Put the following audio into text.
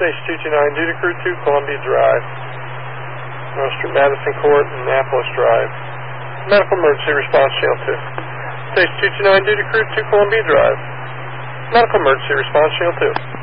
Station 229, due to Crew 2, Columbia Drive. North Street, Madison Court, Annapolis Drive. Medical Emergency Response Channel 2. Station 229, due to Crew 2, Columbia Drive. Medical Emergency Response Channel 2.